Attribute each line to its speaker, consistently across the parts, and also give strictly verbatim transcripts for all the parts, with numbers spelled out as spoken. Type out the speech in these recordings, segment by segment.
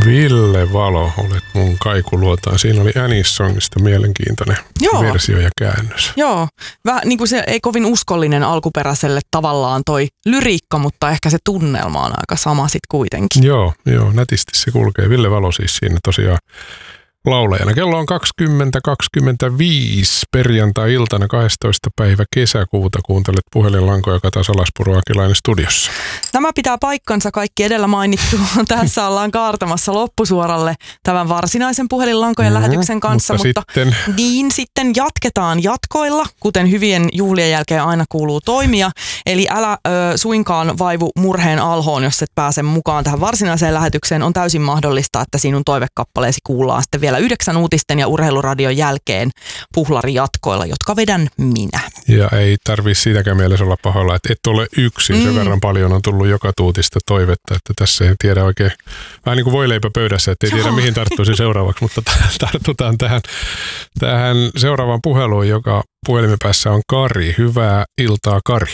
Speaker 1: Ville Valo, olet mun kaikuluotaan. Siinä oli Anis-songista mielenkiintoinen Joo. versio ja käännös.
Speaker 2: Joo, vähän niin kuin se ei kovin uskollinen alkuperäiselle tavallaan toi lyriikka, mutta ehkä se tunnelma on aika sama sit kuitenkin.
Speaker 1: Joo, joo, nätisti se kulkee. Ville Valo siis siinä tosiaan laulajana. Kello on kaksikymmentä kaksikymmentäviisi perjantai-iltana kahdestoista päivä kesäkuuta. Kuuntelet puhelinlankoja Kata Salaspuro Akilainen studiossa.
Speaker 2: Tämä pitää paikkansa kaikki edellä mainittu. Tässä ollaan kaartamassa loppusuoralle tämän varsinaisen puhelinlankojen mm-hmm, lähetyksen kanssa, mutta, mutta sitten... niin sitten jatketaan jatkoilla, kuten hyvien juhlien jälkeen aina kuuluu toimia. Eli älä ö, suinkaan vaivu murheen alhoon, jos et pääse mukaan tähän varsinaiseen lähetykseen. On täysin mahdollista, että sinun toivekappaleesi kuullaan sitten vielä yhdeksän uutisten ja urheiluradion jälkeen puhlari jatkoilla, jotka vedän minä.
Speaker 1: Ja ei tarvitse siitäkään mielessä olla pahoilla, että et ole yksin. Mm. Sen verran paljon on tullut joka tuutista toivetta, että tässä ei tiedä oikein, vähän niin kuin voileipä pöydässä, että ei tiedä mihin tarttuisi seuraavaksi, mutta tartutaan tähän, tähän seuraavaan puheluun, joka puhelimen päässä on Kari. Hyvää iltaa, Kari.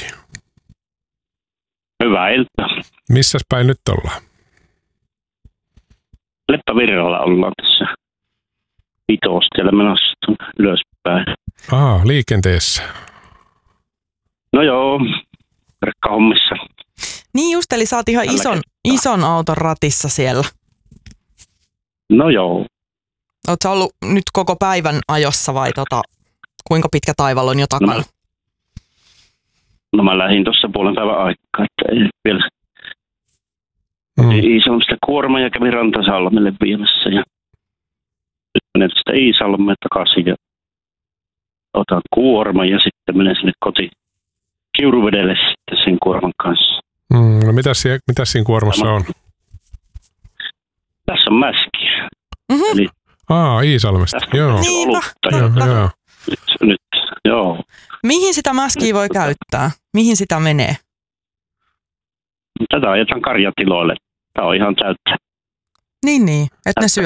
Speaker 3: Hyvää iltaa.
Speaker 1: Missäs päin nyt ollaan?
Speaker 3: Leppävirralla ollaan tässä Vitostiellä menossa ylöspäin.
Speaker 1: Aa, liikenteessä.
Speaker 3: No joo, rekkahommissa.
Speaker 2: Niin just, eli sä oot ihan ison, ison auton ratissa siellä.
Speaker 3: No joo.
Speaker 2: Oot sä ollut nyt koko päivän ajossa vai tota, kuinka pitkä taival on jo takana?
Speaker 3: No, no mä lähdin tuossa puolen päivän aikaa, että ei vielä. Mm. Iisalmesta kuorma ja kävin Rantasalmelle viemässä ja nyt menen tästä Iisalmeen takaisin ja otan kuorman ja sitten menen sinne koti Kiuruvedelle sitten sen kuorman kanssa.
Speaker 1: Mm, no mitäs, mitäs siinä kuormassa on?
Speaker 3: Tässä on mäskiä.
Speaker 2: Mm-hmm.
Speaker 3: Eli
Speaker 1: Aa, Iisalmesta, joo.
Speaker 2: Niinpä,
Speaker 3: joo,
Speaker 1: joo.
Speaker 3: Nyt, nyt, joo.
Speaker 2: Mihin sitä mäskiä voi käyttää? Mihin sitä menee?
Speaker 3: Tätä ajetaan karjatiloille. Tämä on ihan täyttä.
Speaker 2: Niin, niin, että ne syö